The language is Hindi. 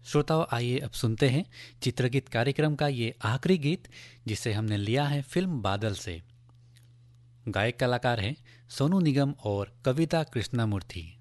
श्रोताओं, आइए अब सुनते हैं चित्रगीत कार्यक्रम का ये आखिरी गीत, जिसे हमने लिया है फिल्म बादल से। गायक कलाकार हैं सोनू निगम और कविता कृष्णमूर्ति।